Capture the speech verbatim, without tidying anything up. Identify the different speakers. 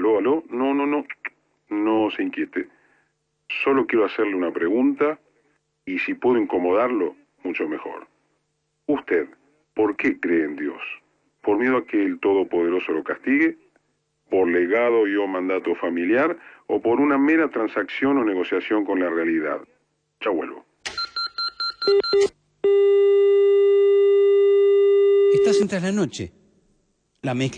Speaker 1: Aló, aló. No, no, no. No se inquiete. Solo quiero hacerle una pregunta y si puedo incomodarlo, mucho mejor. Usted, ¿por qué cree en Dios? ¿Por miedo a que el Todopoderoso lo castigue? ¿Por legado y o mandato familiar? ¿O por una mera transacción o negociación con la realidad? Ya vuelvo.
Speaker 2: Estás en Tras la Noche. La mezcla